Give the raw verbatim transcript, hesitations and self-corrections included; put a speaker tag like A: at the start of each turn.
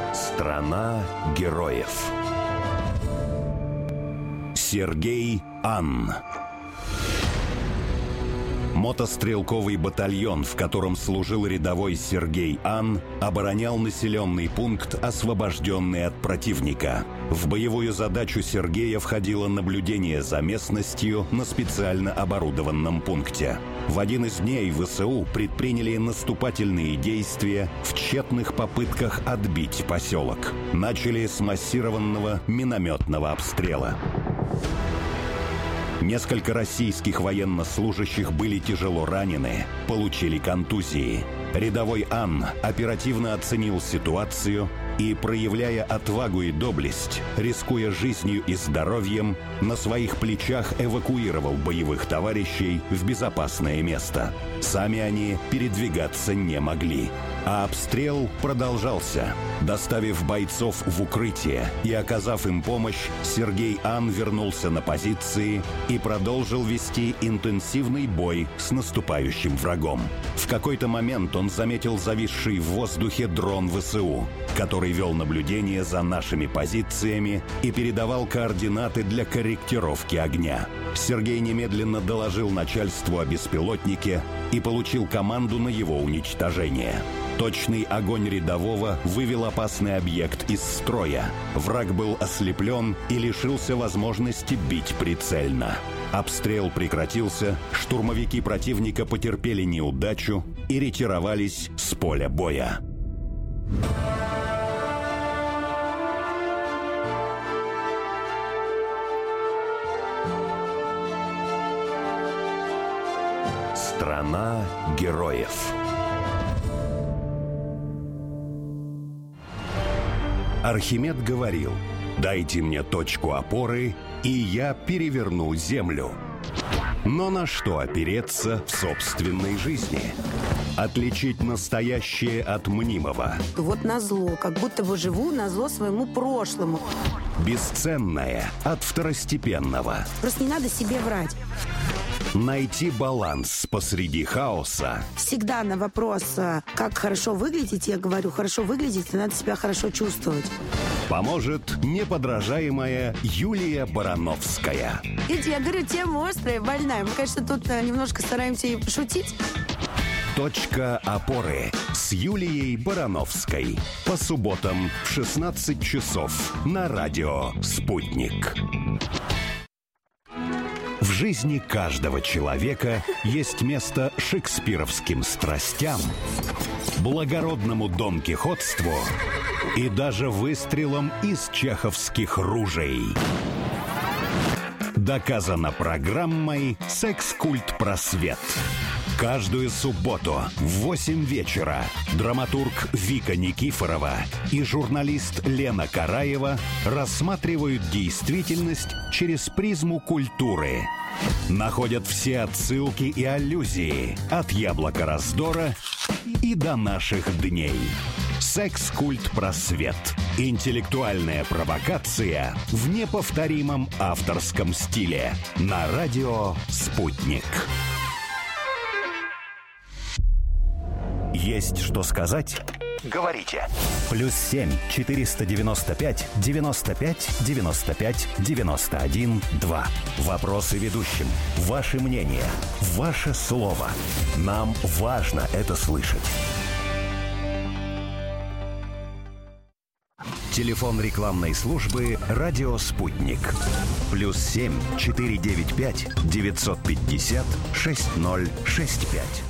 A: Страна героев. Сергей Ан. Мотострелковый батальон, в котором служил рядовой Сергей Ан, оборонял населенный пункт, освобожденный от противника. В боевую задачу Сергея входило наблюдение за местностью на специально оборудованном пункте. В один из дней ВСУ предприняли наступательные действия в тщетных попытках отбить поселок. Начали с массированного минометного обстрела. Несколько российских военнослужащих были тяжело ранены, получили контузии. Рядовой Ан оперативно оценил ситуацию и, проявляя отвагу и доблесть, рискуя жизнью и здоровьем, на своих плечах эвакуировал боевых товарищей в безопасное место. Сами они передвигаться не могли. А обстрел продолжался. Доставив бойцов в укрытие и оказав им помощь, Сергей Ан вернулся на позиции и продолжил вести интенсивный бой с наступающим врагом. В какой-то момент он заметил зависший в воздухе дрон ВСУ, который вел наблюдение за нашими позициями и передавал координаты для корректировки огня. Сергей немедленно доложил начальству о беспилотнике и получил команду на его уничтожение. Точный огонь рядового вывел опасный объект из строя. Враг был ослеплен и лишился возможности бить прицельно. Обстрел прекратился, штурмовики противника потерпели неудачу и ретировались с поля боя. Страна героев. Архимед говорил: «Дайте мне точку опоры, и я переверну землю». Но на что опереться в собственной жизни? Отличить настоящее от мнимого.
B: Вот назло, как будто бы живу назло своему прошлому.
A: Бесценное от второстепенного.
B: Просто не надо себе врать.
A: Найти баланс посреди хаоса.
B: Всегда на вопрос, как хорошо выглядеть, я говорю, хорошо выглядеть, надо себя хорошо чувствовать.
A: Поможет неподражаемая Юлия Барановская.
B: Видите, я говорю, тема острая, больная. Мы, конечно, тут немножко стараемся и пошутить.
A: Точка опоры с Юлией Барановской. По субботам в шестнадцать часов на радио «Спутник». В жизни каждого человека есть место шекспировским страстям, благородному донкихотству и даже выстрелам из чеховских ружей. Доказано программой «Секс-культ просвет». Каждую субботу в восемь вечера драматург Вика Никифорова и журналист Лена Караева рассматривают действительность через призму культуры. Находят все отсылки и аллюзии от «Яблока раздора» и до наших дней. «Секс-культ просвет». Интеллектуальная провокация в неповторимом авторском стиле. На радио «Спутник». Есть что сказать? Говорите. Плюс семь четыреста девяносто пять девяносто пять девяносто пять девяносто один два. Вопросы ведущим. Ваше мнение. Ваше слово. Нам важно это слышать. Телефон рекламной службы «Радио Спутник». Плюс семь четыреста девяносто пять девятьсот пятьдесят шесть ноль шесть пять.